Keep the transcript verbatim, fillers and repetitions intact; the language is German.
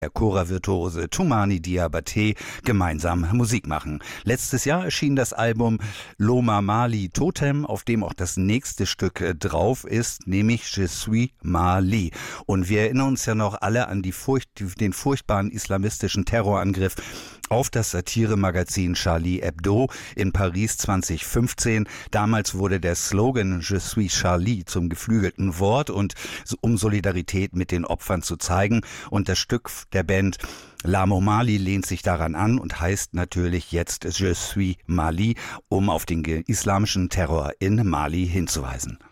Kora-Virtuose Toumani Diabaté gemeinsam Musik machen. Letztes Jahr erschien das Album Loma Mali Totem, auf dem auch das nächste Stück drauf ist, nämlich Je suis Mali. Und wir erinnern uns ja noch alle an die Furcht, den furchtbaren islamistischen Terrorangriff auf das Satiremagazin Charlie Hebdo in Paris zwanzig fünfzehn. Damals wurde der Slogan Je suis Charlie zum geflügelten Wort, und um Solidarität mit den Opfern zu zeigen. Und das Stück der Band Lamo Mali lehnt sich daran an und heißt natürlich jetzt Je suis Mali, um auf den islamischen Terror in Mali hinzuweisen.